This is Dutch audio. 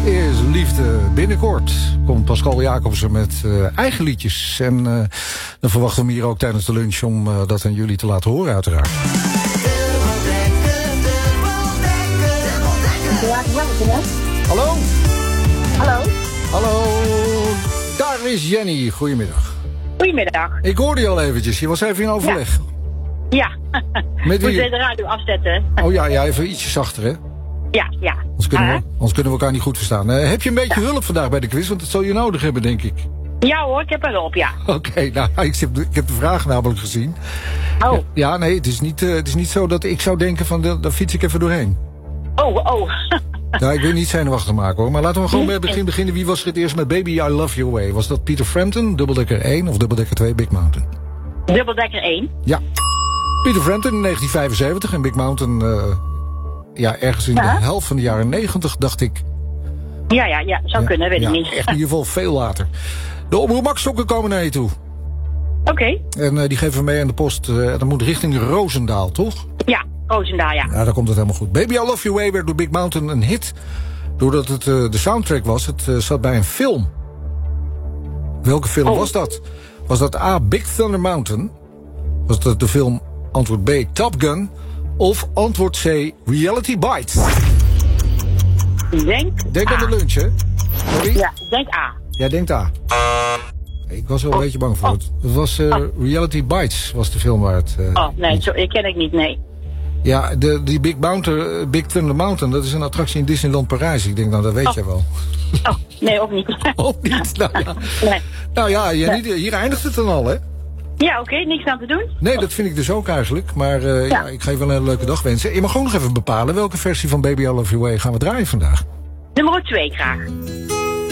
is liefde. Binnenkort komt Pascal Jacobsen met eigen liedjes. En dan verwachten we hem hier ook tijdens de lunch om dat aan jullie te laten horen uiteraard. Hallo? Hallo? Hallo, daar is Jenny. Goedemiddag. Goedemiddag. Ik hoorde je al eventjes, je was even in overleg. Ja. Met wie? Moet je de radio afzetten? Oh ja, even ietsje zachter hè. Ja. Anders kunnen we elkaar niet goed verstaan. Heb je een beetje hulp vandaag bij de quiz? Want dat zal je nodig hebben, denk ik. Ja hoor, ik heb er hulp, ja. Oké, nou, ik heb de vraag namelijk gezien. Oh. Ja, nee, het is niet zo dat ik zou denken van, daar fiets ik even doorheen. Oh. Nou, ik wil niet zenuwachtig maken hoor. Maar laten we gewoon bij het begin beginnen. Wie was er het eerst met Baby I Love Your Way? Was dat Peter Frampton, Dubbeldekker 1 of Dubbeldekker 2, Big Mountain? Dubbeldekker 1. Ja. Peter Frampton in 1975 en Big Mountain... ergens in de helft van de jaren 90, dacht ik. Ja, zou kunnen, weet ik niet. Echt in ieder geval veel later. De omroepmakstokken komen naar je toe. Oké. En die geven we mee aan de post. Dat moet richting Roosendaal, toch? Ja, Roosendaal, ja. Ja, daar komt het helemaal goed. Baby I Love Your Way werd door Big Mountain een hit. Doordat het de soundtrack was. Het zat bij een film. Welke film was dat? Was dat A, Big Thunder Mountain? Was dat de film antwoord B, Top Gun? Of antwoord C, Reality Bites? Denk aan de lunch, hè? Sorry? Ja, ik denk A. Jij denkt A. Ik was wel een beetje bang voor het. Het was Reality Bites, was de film waar het... nee, ik ken ik niet, nee. Ja, die Big Thunder Mountain, dat is een attractie in Disneyland Parijs. Ik denk, nou, dat weet jij wel. Oh, nee, ook niet. Ook niet? Nou ja. Nee. Nou ja, hier eindigt het dan al, hè? Ja, oké, niks aan te doen. Nee, dat vind ik dus ook eigenlijk. Maar ik ga je wel een hele leuke dag wensen. Je mag gewoon nog even bepalen welke versie van Baby I Love Your Way gaan we draaien vandaag. Nummer 2 graag.